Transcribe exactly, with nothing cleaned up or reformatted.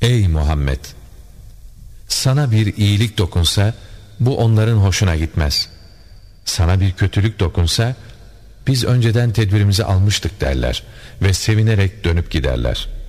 Ey Muhammed! Sana bir iyilik dokunsa bu onların hoşuna gitmez. Sana bir kötülük dokunsa biz önceden tedbirimizi almıştık derler ve sevinerek dönüp giderler.